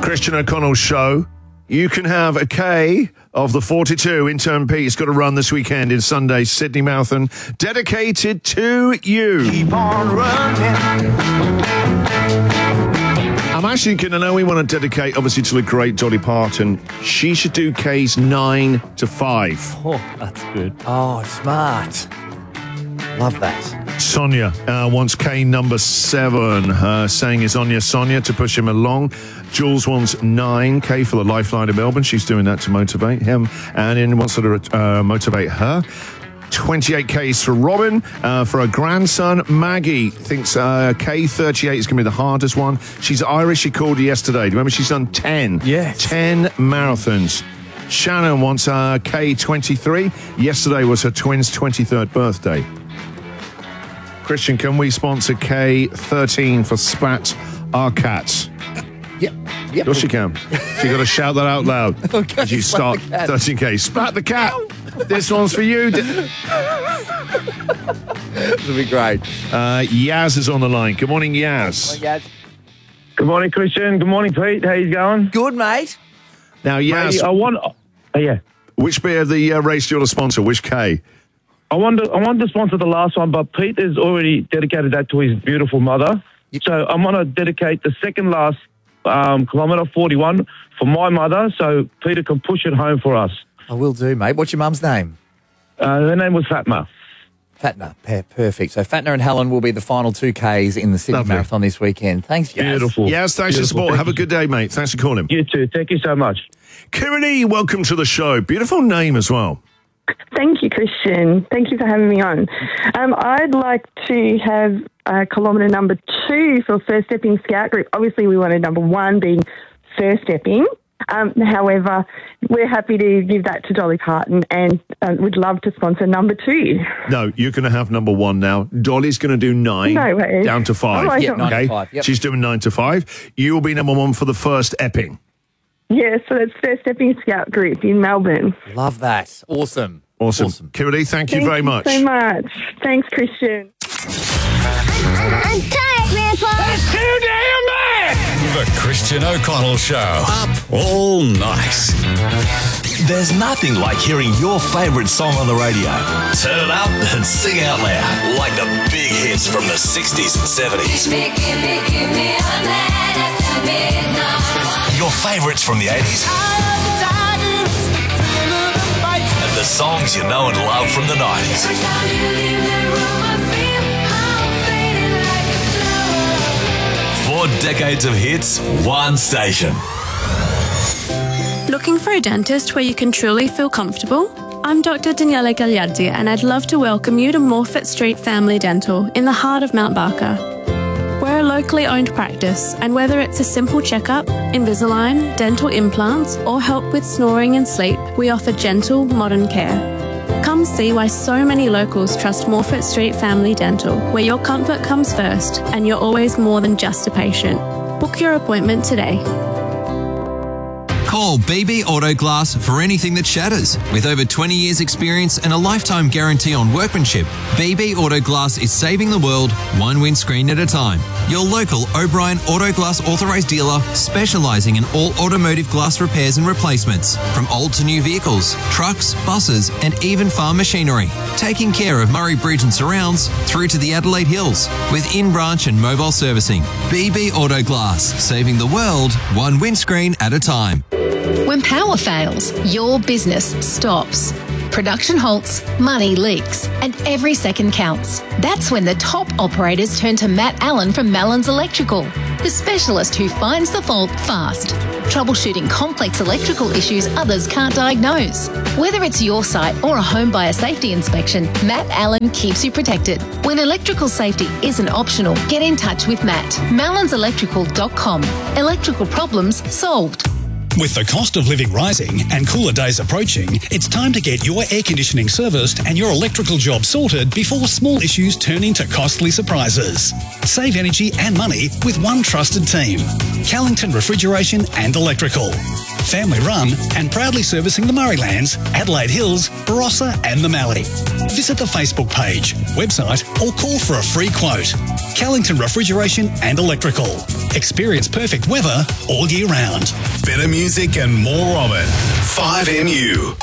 Christian O'Connell Show. You can have a K of the 42 intern Pete. It's got to run this weekend in Sunday's Sydney Marathon, dedicated to you. Keep on running. I'm actually going to know we want to dedicate, obviously, to the great Dolly Parton. She should do K's 9 to 5. Oh, that's good. Oh, smart. Love that. Sonia wants K number 7, saying it's on your Sonia to push him along. Jules wants 9 K for the Lifeline of Melbourne. She's doing that to motivate him. And then wants her to motivate her. 28 Ks for Robin. For her grandson, Maggie thinks K38 is going to be the hardest one. She's Irish. She called yesterday. Do you remember she's done 10? Yes. 10 marathons. Shannon wants K23. Yesterday was her twins' 23rd birthday. Christian, can we sponsor K13 for Spat Our Cats? Yep. Of course you can. So you got to shout that out loud Okay, as you start spat 13K. Spat the cat. This one's for you. This will be great. Yaz is on the line. Good morning, Yaz. Good morning, Christian. Good morning, Pete. How you going? Good, mate. Now, Yaz, Mate, I want. Yeah. which bit of the race do you want to sponsor? Which K? I want to sponsor the last one, but Pete has already dedicated that to his beautiful mother. So I'm going to dedicate the second last kilometre 41 for my mother, so Peter can push it home for us. I will do, mate. What's your mum's name? Her name was Fatma. Fatna. Perfect. So Fatna and Helen will be the final 2Ks in the Sydney Lovely. Marathon this weekend. Thanks, Yaz. Beautiful. Yaz, thanks for the support. Have a good day, mate. Thanks for calling. You too. Thank you so much. Kirani, welcome to the show. Beautiful name as well. Thank you, Christian. Thank you for having me on. I'd like to have kilometre number 2 for First Stepping Scout Group. Obviously, we wanted number 1 being First Stepping. However, we're happy to give that to Dolly Parton and would love to sponsor number 2. No, you're going to have number 1 now. Dolly's going to do 9 No way. down to 5. Oh, I Yeah, 9 okay? to 5. Yep. She's doing 9 to 5. You will be number 1 for the First Epping. Yeah, so that's First Stepping Scout Group in Melbourne. Love that. Awesome. Awesome. Kirani, thank you very much. Thank you so much. Thanks, Christian. I'm tired, Grandpa. That's too damn bad. The Christian O'Connell Show. Up all night. There's nothing like hearing your favourite song on the radio. Turn it up and sing out loud, like the big hits from the 60s and 70s. Give me a night after midnight. Your favourites from the 80s. And the songs you know and love from the 90s. Every time you leave the room, I feel I'm fading like a flower. 4 decades of hits, 1 station. Looking for a dentist where you can truly feel comfortable? I'm Dr. Daniela Gagliardi and I'd love to welcome you to Morfett Street Family Dental in the heart of Mount Barker. We're a locally owned practice and whether it's a simple checkup, Invisalign, dental implants or help with snoring and sleep, we offer gentle, modern care. Come see why so many locals trust Morfett Street Family Dental, where your comfort comes first and you're always more than just a patient. Book your appointment today. Call BB Auto Glass for anything that shatters. With over 20 years experience and a lifetime guarantee on workmanship, BB Auto Glass is saving the world 1 windscreen at a time. Your local O'Brien Auto Glass authorised dealer specialising in all automotive glass repairs and replacements, from old to new vehicles, trucks, buses and even farm machinery. Taking care of Murray Bridge and surrounds through to the Adelaide Hills with in-branch and mobile servicing. BB Auto Glass, saving the world 1 windscreen at a time. When power fails, your business stops. Production halts, money leaks, and every second counts. That's when the top operators turn to Matt Allen from Mallon's Electrical, the specialist who finds the fault fast, troubleshooting complex electrical issues others can't diagnose. Whether it's your site or a home buyer safety inspection, Matt Allen keeps you protected. When electrical safety isn't optional, get in touch with Matt. MallonsElectrical.com. Electrical problems solved. With the cost of living rising and cooler days approaching, it's time to get your air conditioning serviced and your electrical job sorted before small issues turn into costly surprises. Save energy and money with one trusted team. Callington Refrigeration and Electrical. Family run and proudly servicing the Murraylands, Adelaide Hills, Barossa and the Mallee. Visit the Facebook page, website or call for a free quote. Callington Refrigeration and Electrical. Experience perfect weather all year round. Better music and more of it. 5MU.